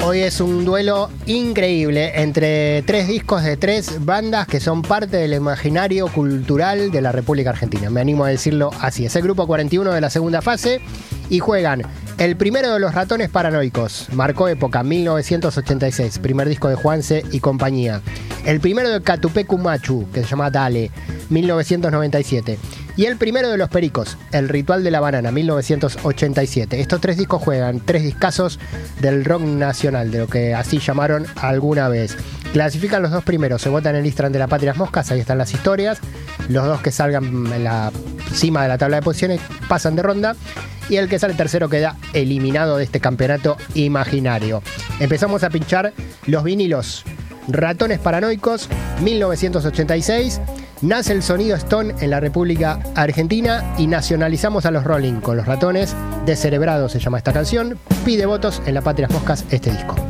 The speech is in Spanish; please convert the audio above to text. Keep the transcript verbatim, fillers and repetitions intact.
Hoy es un duelo increíble entre tres discos de tres bandas que son parte del imaginario cultural de la República Argentina. Me animo a decirlo así. Es el grupo cuarenta y uno de la segunda fase y juegan el primero de los Ratones Paranoicos. Marcó época, mil novecientos ochenta y seis. Primer disco de Juanse y compañía. El primero de Catupecu Machu, que se llama Dale, mil novecientos noventa y siete. Y el primero de Los Pericos, El Ritual de la Banana, mil novecientos ochenta y siete. Estos tres discos juegan tres discazos del rock nacional, de lo que así llamaron alguna vez. Clasifican los dos primeros, se votan en el Instagram de la Patria Moscas, ahí están las historias. Los dos que salgan en la cima de la tabla de posiciones pasan de ronda. Y el que sale tercero queda eliminado de este campeonato imaginario. Empezamos a pinchar los vinilos. Ratones Paranoicos, mil novecientos ochenta y seis. Nace el sonido Stone en la República Argentina y nacionalizamos a los Rolling con los Ratones. Descerebrado se llama esta canción. Pide votos en la Patria Moscas este disco.